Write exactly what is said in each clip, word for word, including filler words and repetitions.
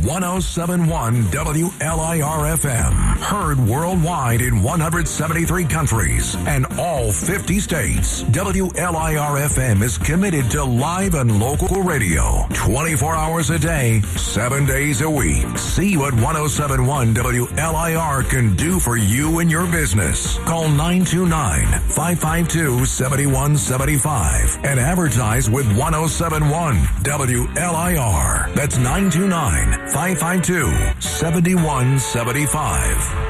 one oh seven point one W L I R F M. Heard worldwide in one hundred seventy-three countries and all fifty states. W L I R F M is committed to live and local radio. twenty-four hours a day, seven days a week. See what one oh seven point one W L I R can do for you and your business. Call nine two nine, five five two, seven one seven five and advertise with one oh seven point one W L I R. That's nine two nine, five five two, seven one seven five.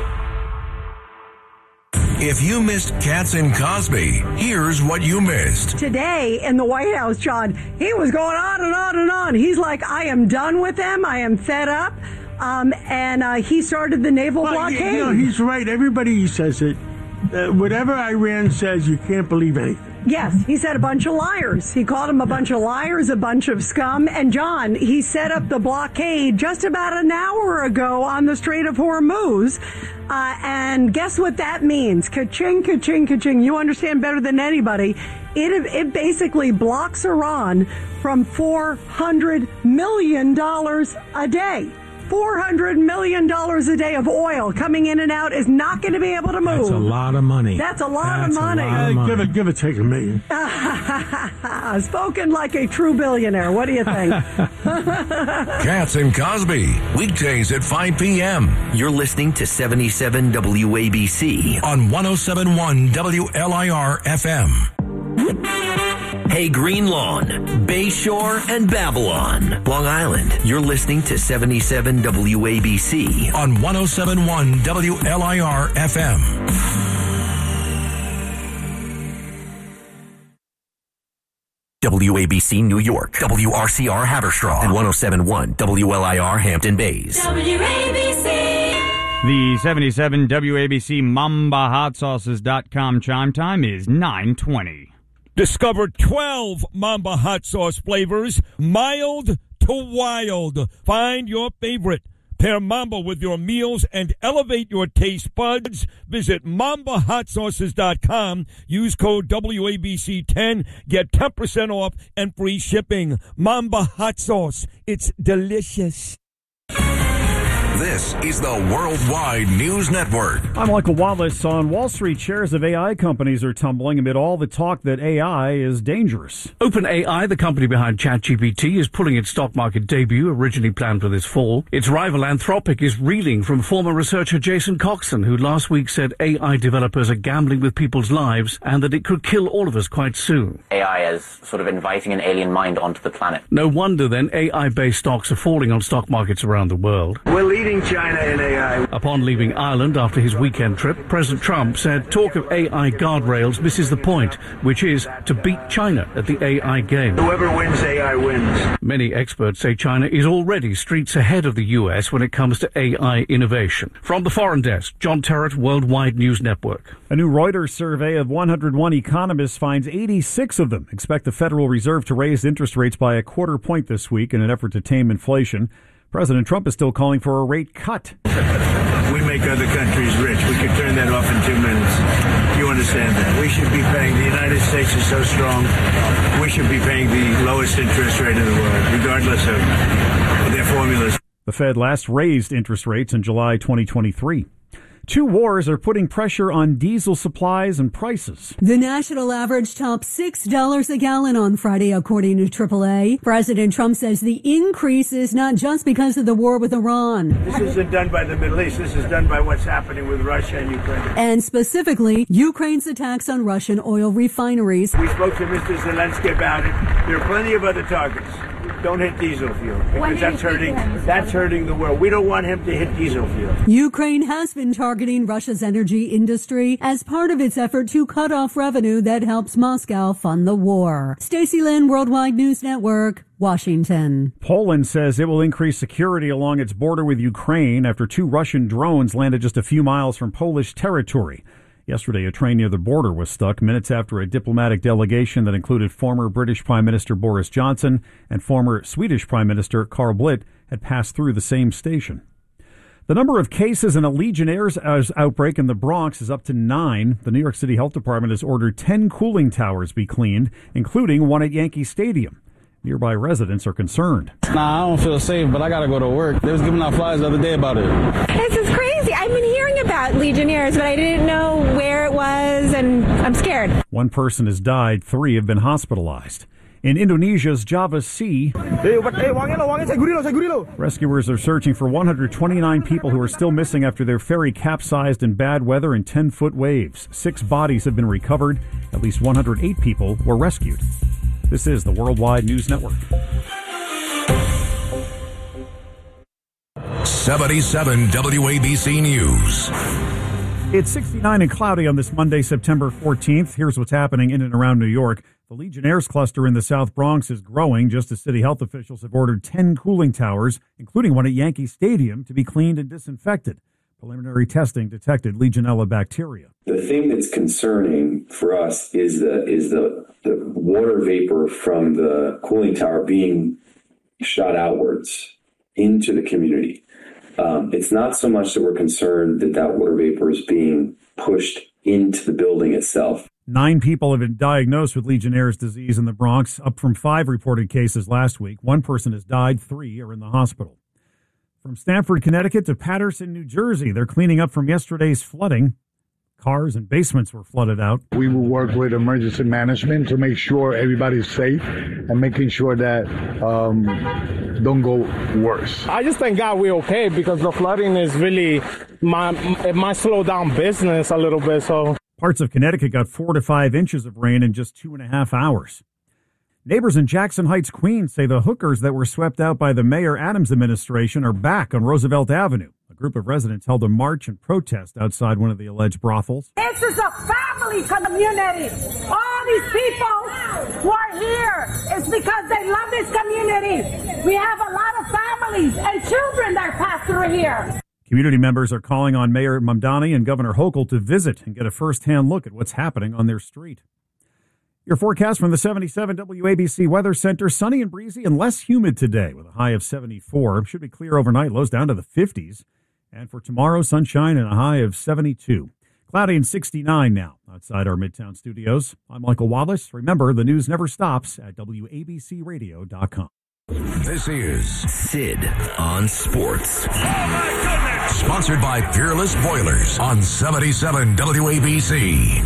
If you missed Katz and Cosby, here's what you missed. Today in the White House, John, he was going on and on and on. He's like, I am done with them. I am fed up. Um, and uh, he started the naval well, blockade. You know, he's right. Everybody says it. Uh, whatever Iran says, you can't believe anything. Yes, he said a bunch of liars. He called them a bunch of liars, a bunch of scum. And, John, he set up the blockade just about an hour ago on the Strait of Hormuz. Uh, and guess what that means? Ka-ching, ka-ching, ka-ching. You understand better than anybody. It, it basically blocks Iran from four hundred million dollars a day. four hundred million dollars a day of oil coming in and out is not going to be able to move. That's a lot of money. That's a lot That's of money. A lot of money. Uh, give it, give it, take a million. Spoken like a true billionaire. What do you think? Katz and Cosby, weekdays at five p.m. You're listening to seventy-seven W A B C on one oh seven point one W L I R F M. Hey, Green Lawn, Bayshore, and Babylon, Long Island. You're listening to seventy-seven W A B C on one oh seven point one W L I R F M. W A B C New York, W R C R Haverstraw, and one oh seven point one W L I R Hampton Bays. W A B C. The seventy-seven W A B C Mamba Hot Sauces dot com chime time is nine twenty. Discover twelve Mamba hot sauce flavors, mild to wild. Find your favorite. Pair Mamba with your meals and elevate your taste buds. Visit Mamba Hot Sauces dot com. Use code W A B C ten. Get ten percent off and free shipping. Mamba Hot Sauce. It's delicious. This is the Worldwide News Network. I'm Michael Wallace. On Wall Street, shares of A I companies are tumbling amid all the talk that A I is dangerous. OpenAI, the company behind ChatGPT, is pulling its stock market debut, originally planned for this fall. Its rival Anthropic is reeling from former researcher Jason Coxon, who last week said A I developers are gambling with people's lives and that it could kill all of us quite soon. A I is sort of inviting an alien mind onto the planet. No wonder, then, A I-based stocks are falling on stock markets around the world. We're leading China in A I. Upon leaving Ireland after his weekend trip, President Trump said talk of A I guardrails misses the point, which is to beat China at the A I game. Whoever wins A I wins. Many experts say China is already streets ahead of the U S when it comes to A I innovation. From the Foreign Desk, John Terrett, Worldwide News Network. A new Reuters survey of one hundred one economists finds eighty-six of them expect the Federal Reserve to raise interest rates by a quarter point this week in an effort to tame inflation. President Trump is still calling for a rate cut. We make other countries rich. We could turn that off in two minutes. You understand that. We should be paying, the United States is so strong, we should be paying the lowest interest rate in the world, regardless of their formulas. The Fed last raised interest rates in July twenty twenty-three. Two wars are putting pressure on diesel supplies and prices. The national average topped six dollars a gallon on Friday, according to triple A. President Trump says the increase is not just because of the war with Iran. This isn't done by the Middle East. This is done by what's happening with Russia and Ukraine. And specifically, Ukraine's attacks on Russian oil refineries. We spoke to Mister Zelensky about it. There are plenty of other targets. Don't hit diesel fuel because that's hurting, that's hurting the world. We don't want him to hit diesel fuel. Ukraine has been targeting Russia's energy industry as part of its effort to cut off revenue that helps Moscow fund the war. Stacey Lynn, Worldwide News Network, Washington. Poland says it will increase security along its border with Ukraine after two Russian drones landed just a few miles from Polish territory. Yesterday, a train near the border was stuck minutes after a diplomatic delegation that included former British Prime Minister Boris Johnson and former Swedish Prime Minister Carl Bildt had passed through the same station. The number of cases in a Legionnaire's outbreak in the Bronx is up to nine. The New York City Health Department has ordered ten cooling towers be cleaned, including one at Yankee Stadium. Nearby residents are concerned. Nah, I don't feel safe, but I got to go to work. They was giving out flyers the other day about it. This is crazy. I've been hearing about Legionnaires, but I didn't know where it was, and I'm scared. One person has died. Three have been hospitalized. In Indonesia's Java Sea, rescuers are searching for one hundred twenty-nine people who are still missing after their ferry capsized in bad weather and ten-foot waves. Six bodies have been recovered. At least one hundred eight people were rescued. This is the Worldwide News Network. seventy-seven W A B C News. It's sixty-nine and cloudy on this Monday, September fourteenth. Here's what's happening in and around New York. The Legionnaires cluster in the South Bronx is growing just as city health officials have ordered ten cooling towers, including one at Yankee Stadium, to be cleaned and disinfected. Preliminary testing detected Legionella bacteria. The thing that's concerning for us is the is the, the water vapor from the cooling tower being shot outwards into the community. Um, it's not so much that we're concerned that that water vapor is being pushed into the building itself. Nine people have been diagnosed with Legionnaire's disease in the Bronx, up from five reported cases last week. One person has died. Three are in the hospital. From Stamford, Connecticut to Paterson, New Jersey, they're cleaning up from yesterday's flooding. Cars and basements were flooded out. We will work with emergency management to make sure everybody's safe and making sure that um, don't go worse. I just thank God we're okay because the flooding is really, my, it might slow down business a little bit. So parts of Connecticut got four to five inches of rain in just two and a half hours. Neighbors in Jackson Heights, Queens say the hookers that were swept out by the Mayor Adams administration are back on Roosevelt Avenue. A group of residents held a march and protest outside one of the alleged brothels. This is a family community. All these people who are here is because they love this community. We have a lot of families and children that pass through here. Community members are calling on Mayor Mamdani and Governor Hochul to visit and get a first-hand look at what's happening on their street. Your forecast from the seventy-seven W A B C Weather Center, sunny and breezy and less humid today with a high of seventy-four. Should be clear overnight, lows down to the fifties. And for tomorrow, sunshine and a high of seventy-two. Cloudy and sixty-nine now outside our Midtown studios. I'm Michael Wallace. Remember, the news never stops at W A B C radio dot com. This is Sid on Sports. Oh, my goodness! Sponsored by Peerless Boilers on seventy-seven W A B C.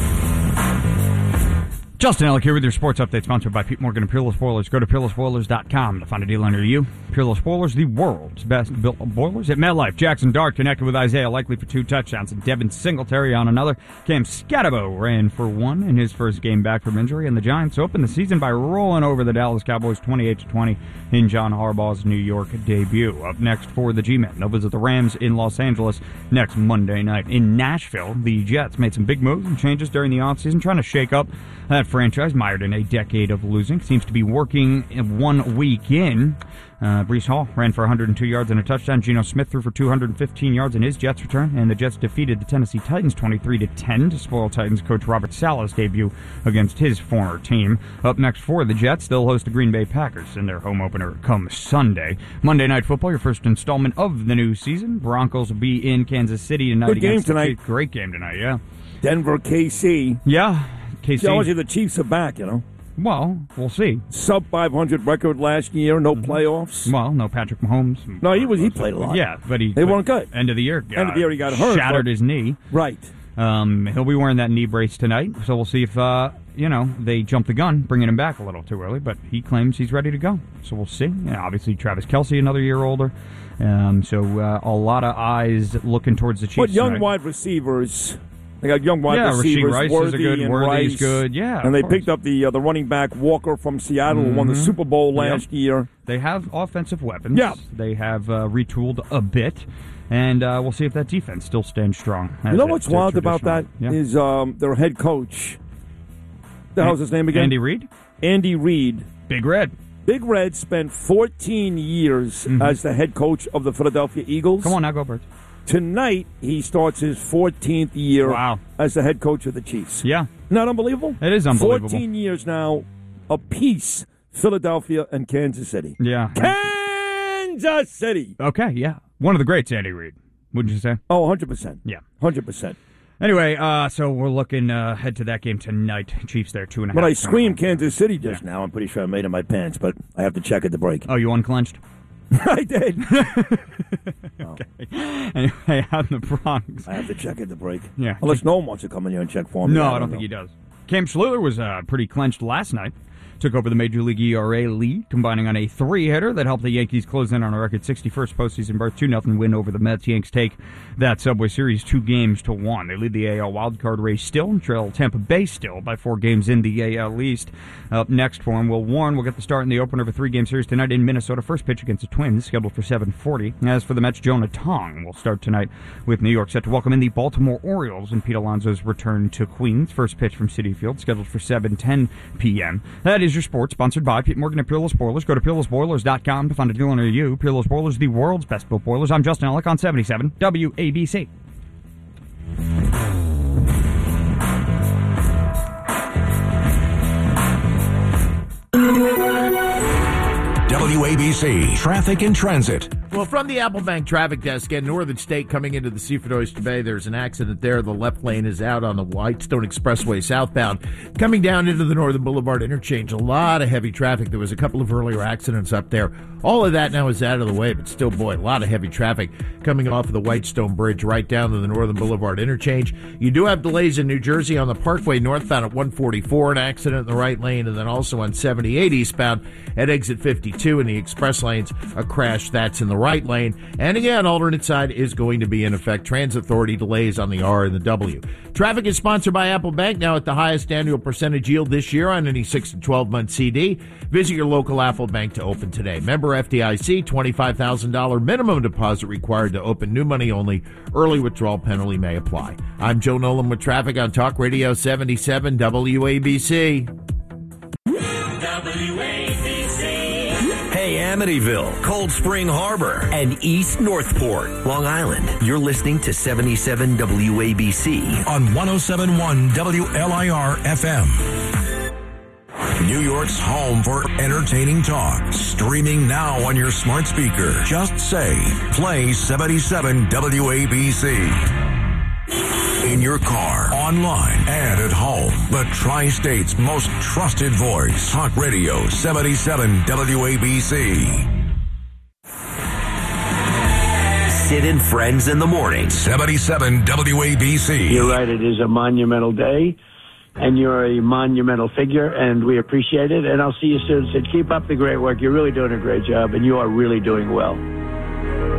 Justin Ellick here with your sports update, sponsored by Pete Morgan and Peerless Boilers. Go to peerless boilers dot com to find a deal under you. Peerless Boilers, the world's best built boilers. At MetLife, Jackson Dart connected with Isaiah Likely for two touchdowns and Devin Singletary on another. Cam Scatabo ran for one in his first game back from injury, and the Giants opened the season by rolling over the Dallas Cowboys twenty-eight to twenty in John Harbaugh's New York debut. Up next for the G-Men, they'll visit the Rams in Los Angeles next Monday night. In Nashville, the Jets made some big moves and changes during the offseason, trying to shake up that franchise, mired in a decade of losing. Seems to be working one week in. Uh, Breece Hall ran for one hundred two yards and a touchdown. Geno Smith threw for two hundred fifteen yards in his Jets return, and the Jets defeated the Tennessee Titans twenty-three to ten to spoil Titans coach Robert Saleh's debut against his former team. Up next for the Jets, they'll host the Green Bay Packers in their home opener come Sunday. Monday Night Football, your first installment of the new season. Broncos will be in Kansas City tonight. Good game against tonight. The, great game tonight, yeah. Denver, K C. Yeah, K C. Tells you the Chiefs are back, you know. Well, we'll see. Sub five hundred record last year, no mm-hmm. playoffs. Well, no Patrick Mahomes. No, he was he played a lot. Yeah, but he they weren't good. End of the year, end of the year he got hurt, shattered but, his knee. Right. Um, he'll be wearing that knee brace tonight, so we'll see if uh, you know they jump the gun, bringing him back a little too early. But he claims he's ready to go, so we'll see. Yeah, obviously, Travis Kelce another year older, um, so uh, a lot of eyes looking towards the Chiefs. But young tonight. wide receivers. They got young wide yeah, receivers, Rashee Rice Worthy is a good, and Worthy's Rice. good, yeah. And they course. picked up the uh, the running back Walker from Seattle, mm-hmm. who won the Super Bowl last yep. year. They have offensive weapons. Yeah. They have uh, retooled a bit, and uh, we'll see if that defense still stands strong. You know what's wild about that yeah. is um, their head coach. The hell's his name again? Andy Reid. Andy Reid. Big Red. Big Red spent fourteen years mm-hmm. as the head coach of the Philadelphia Eagles. Come on now, go Birds. Tonight, he starts his fourteenth year wow. as the head coach of the Chiefs. Yeah. Not unbelievable? It is unbelievable. fourteen years now, apiece, Philadelphia and Kansas City. Yeah. Kansas City! Okay, yeah. One of the greats, Andy Reid, wouldn't you say? Oh, one hundred percent. Yeah. one hundred percent. Anyway, uh, so we're looking uh, head to that game tonight. Chiefs there, two and a half. But I screamed Kansas City just yeah. now. I'm pretty sure I made it in my pants, but I have to check at the break. Oh, you unclenched? I did. Okay. Anyway, out in the Bronx. I have to check at the break. Yeah. Unless no one wants to come in here and check for me. No, I I don't, don't know. think he does. Cam Schluter was uh, pretty clenched last night. Took over the Major League E R A lead, combining on a three-hitter that helped the Yankees close in on a record sixty-first postseason berth, two nothing win over the Mets. Yanks take that Subway Series two games to one. They lead the A L wildcard race still and trail Tampa Bay still by four games in the A L East. Up next for him, Will Warren will get the start in the opener of a three-game series tonight in Minnesota. First pitch against the Twins, scheduled for seven forty. As for the Mets, Jonah Tong will start tonight with New York, set to welcome in the Baltimore Orioles and Pete Alonso's return to Queens. First pitch from Citi Field, scheduled for seven ten p.m. That is your sports, sponsored by Pete Morgan at Peerless Boilers. Go to peerless boilers dot com to find a dealer near you. Peerless Boilers, the world's best built boilers. I'm Justin Ellick on seventy-seven W A B C. W A B C Traffic and Transit. Well, from the Applebank Traffic Desk in Northern State coming into the Seaford Oyster Bay, there's an accident there. The left lane is out on the Whitestone Expressway southbound. Coming down into the Northern Boulevard interchange, a lot of heavy traffic. There was a couple of earlier accidents up there. All of that now is out of the way, but still, boy, a lot of heavy traffic coming off of the Whitestone Bridge right down to the Northern Boulevard interchange. You do have delays in New Jersey on the Parkway northbound at one forty-four, an accident in the right lane, and then also on seventy-eight eastbound at exit fifty-two in the express lanes, a crash that's in the right lane. And again, alternate side is going to be in effect. Transit Authority delays on the R and the W. Traffic is sponsored by Apple Bank, now at the highest annual percentage yield this year on any six to twelve month C D. Visit your local Apple Bank to open today. Member F D I C, twenty-five thousand dollars minimum deposit required to open, new money only. Early withdrawal penalty may apply. I'm Joe Nolan with traffic on Talk Radio seventy-seven W A B C. Hey, Amityville, Cold Spring Harbor, and East Northport, Long Island. You're listening to seventy-seven W A B C on one oh seven point one W L I R F M. New York's home for entertaining talk. Streaming now on your smart speaker. Just say, play seventy-seven W A B C. In your car, online, and at home. The Tri-State's most trusted voice. Talk Radio seventy-seven W A B C. Sid and Friends in the morning. seventy-seven W A B C. You're right. It is a monumental day, and you're a monumental figure, and we appreciate it. And I'll see you soon, Sid. Keep up the great work. You're really doing a great job, and you are really doing well.